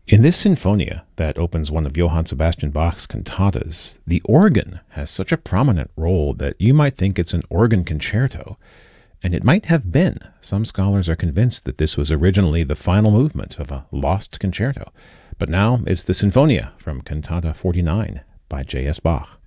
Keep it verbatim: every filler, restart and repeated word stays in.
In this sinfonia that opens one of Johann Sebastian Bach's cantatas, the organ has such a prominent role that you might think it's an organ concerto, and it might have been. Some scholars are convinced that this was originally the final movement of a lost concerto, but now it's the Sinfonia from Cantata forty-nine by J S Bach.